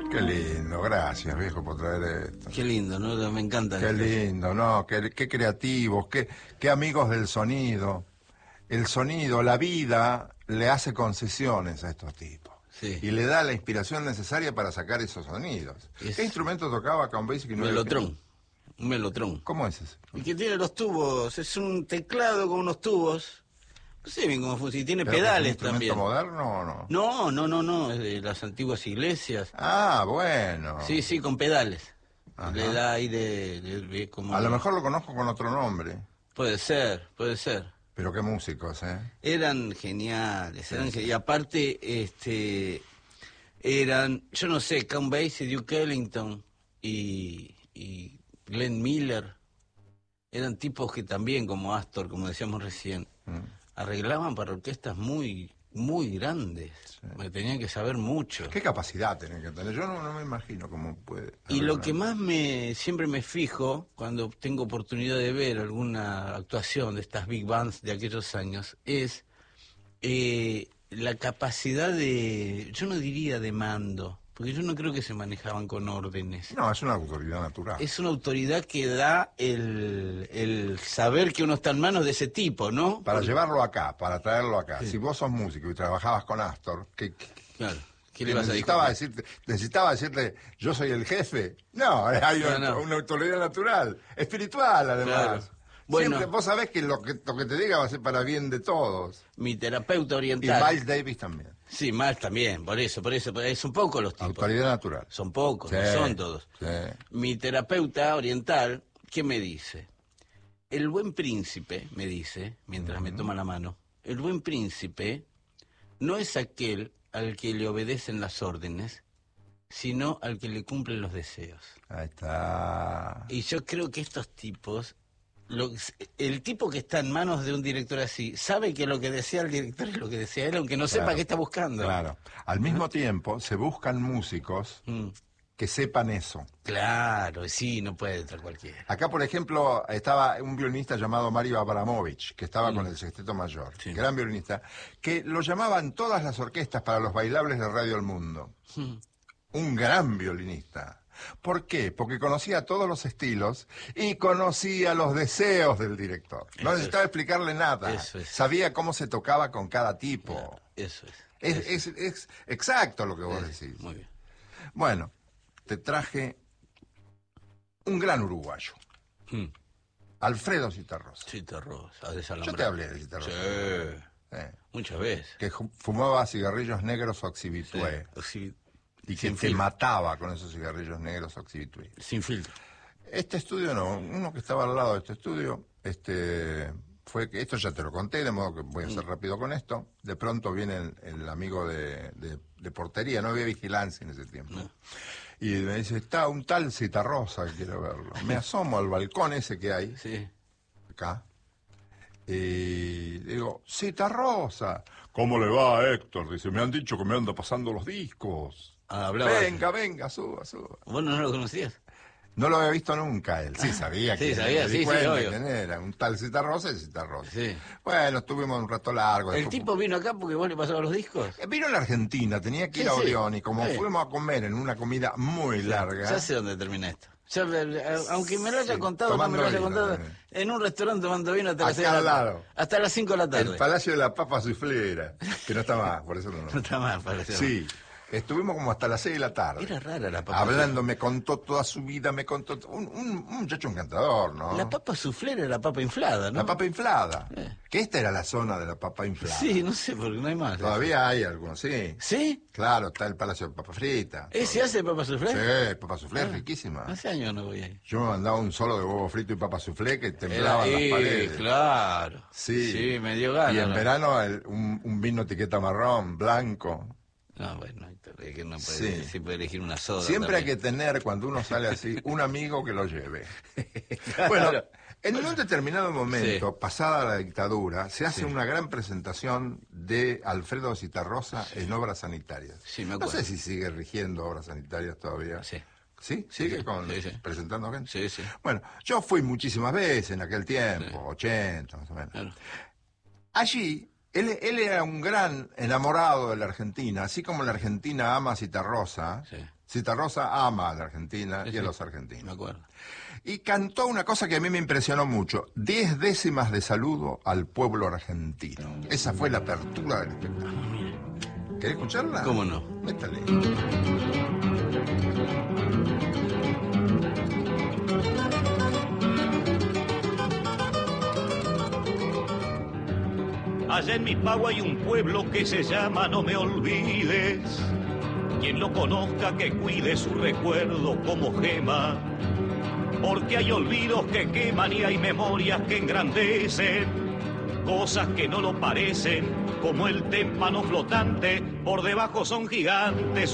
Qué lindo, gracias viejo por traer esto. Qué lindo, ¿no? Me encanta. Qué lindo, ¿no? Qué creativos, qué amigos del sonido. El sonido, la vida, le hace concesiones a estos tipos. Sí. Y le da la inspiración necesaria para sacar esos sonidos. ¿Qué instrumento tocaba Count Basie? Un melotrón. Un melotrón. ¿Cómo es ese? Y que tiene los tubos, es un teclado con unos tubos. No sé bien cómo funciona. Y tiene pedales también. ¿Es un instrumento moderno o no? No, es de las antiguas iglesias. Ah, bueno. Sí, con pedales. Ajá. Le da ahí de como... A lo mejor lo conozco con otro nombre. Puede ser. Pero qué músicos, ¿eh? Eran geniales, Sí. Y aparte, eran, yo no sé, Count Basie, Duke Ellington y Glenn Miller, eran tipos que también, como Astor, como decíamos recién, arreglaban para orquestas muy, muy grandes. Sí. Tenían que saber mucho. ¿Qué capacidad tienen que tener? Yo no me imagino cómo puede. Y lo que más siempre me fijo cuando tengo oportunidad de ver alguna actuación de estas big bands de aquellos años es la capacidad yo no diría de mando, porque yo no creo que se manejaban con órdenes. No, es una autoridad natural. Es una autoridad que da el saber que uno está en manos de ese tipo, ¿no? Para llevarlo acá, para traerlo acá. Sí. Si vos sos músico y trabajabas con Astor, Claro. ¿Qué le vas a necesitaba decirte, yo soy el jefe. No, hay una autoridad natural, espiritual además. Claro. Bueno, siempre, vos sabés que lo que te diga va a ser para bien de todos. Mi terapeuta oriental. Y Miles Davis también. Sí, Miles también, por eso, son pocos los tipos. Autoridad natural. Son pocos, sí, no son todos. Sí. Mi terapeuta oriental, ¿qué me dice? El buen príncipe, me dice, mientras me toma la mano, el buen príncipe no es aquel al que le obedecen las órdenes, sino al que le cumplen los deseos. Ahí está. Y yo creo que estos tipos, el tipo que está en manos de un director así, sabe que lo que desea el director es lo que desea él, aunque no sepa qué está buscando. Claro. Al mismo tiempo, se buscan músicos que sepan eso. Claro, sí, no puede entrar cualquiera. Acá, por ejemplo, estaba un violinista llamado Mario Abramovich, que estaba con el Sexteto Mayor, gran violinista, que lo llamaban todas las orquestas para los bailables de Radio El Mundo. Un gran violinista. ¿Por qué? Porque conocía todos los estilos y conocía los deseos del director. No necesitaba explicarle nada. Sabía cómo se tocaba con cada tipo. Claro, eso es exacto lo que vos decís. Muy bien. Bueno, te traje un gran uruguayo. Alfredo Citarrosa. Citarrosa, de Yo te hablé de Citarrosa. Sí. Muchas veces. Que fumaba cigarrillos negros oxibitué. Sí. Y que te mataba con esos cigarrillos negros oxibitué. Sin filtro. Este estudio no, uno que estaba al lado de este estudio, fue que, esto ya te lo conté, de modo que voy a ser rápido con esto. De pronto viene el amigo de portería, no había vigilancia en ese tiempo. No. Y me dice, está un tal Citarrosa que quiero verlo. Me asomo al balcón ese que hay, acá, y digo, Citarrosa. ¿Cómo le va, Héctor? Dice, me han dicho que me anda pasando los discos. Venga, suba. ¿Vos no lo conocías? No lo había visto nunca él. Sí, sabía que obvio. quién era. Un tal Citarrosa y Citarrosa. Sí. Bueno, estuvimos un rato largo. ¿El tipo vino acá porque vos le pasabas los discos? Vino a la Argentina, tenía que ir a Orión y como fuimos a comer en una comida muy larga... Ya sé dónde termina esto. Aunque me lo haya contado, no me lo haya contado, en un restaurante tomando vino hasta las 5 de la tarde. El Palacio de la Papa Suflera, que no está más, por eso no. No está más, parece. Sí. Estuvimos como hasta las 6 de la tarde. Era rara la papa. Hablando, me contó toda su vida, me contó... Un muchacho encantador, ¿no? La papa suflera era la papa inflada, ¿no? La papa inflada. Que esta era la zona de la papa inflada. Sí, no sé, porque no hay más. Todavía hay algunos, sí. ¿Sí? Claro, está el Palacio de Papa Frita. ¿Ese hace papa suflé? Sí, papa suflé es riquísima. Hace años no voy ahí. Yo me mandaba un solo de huevo frito y papa suflé que temblaban las paredes. Claro. Sí, me dio ganas. Y en verano un vino etiqueta marrón, blanco. No, bueno, es que no puede elegir una soda. Siempre también. hay que tener, cuando uno sale así, un amigo que lo lleve. Claro. Bueno, en un determinado momento, pasada la dictadura, se hace una gran presentación de Alfredo Citarrosa en obras sanitarias. Sí, me acuerdo. No sé si sigue rigiendo obras sanitarias todavía. Sí. ¿Sí? ¿Sigue presentando gente? Sí. Bueno, yo fui muchísimas veces en aquel tiempo, 80 más o menos. Claro. Allí Él era un gran enamorado de la Argentina, así como la Argentina ama a Citarrosa. Sí. Citarrosa ama a la Argentina y Sí, a sí. los argentinos. Me acuerdo. Y cantó una cosa que a mí me impresionó mucho: 10 décimas de saludo al pueblo argentino. Esa fue la apertura del espectáculo. ¿Querés escucharla? ¿Cómo no? Métale. Allá en mi pago hay un pueblo que se llama No Me Olvides. Quien lo conozca que cuide su recuerdo como gema, porque hay olvidos que queman y hay memorias que engrandecen, cosas que no lo parecen, como el témpano flotante, por debajo son gigantes.